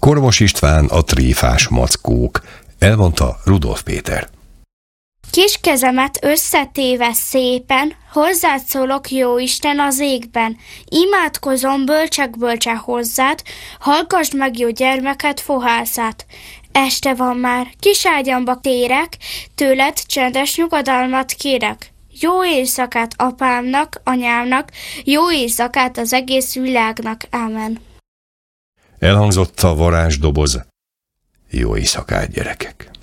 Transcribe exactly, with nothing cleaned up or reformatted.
Kormos István, a tréfás mackók. Elmondta Rudolf Péter. Kis kezemet összetéve szépen, hozzád szólok, Jóisten az égben. Imádkozom bölcsek-bölcse hozzád, hallgasd meg, jó gyermeket fohászát. Este van már, kis ágyamba térek, tőled csendes nyugodalmat kérek. Jó éjszakát apámnak, anyámnak, jó éjszakát az egész világnak. Ámen. Elhangzott a varázsdoboz. Jó éjszakát, gyerekek!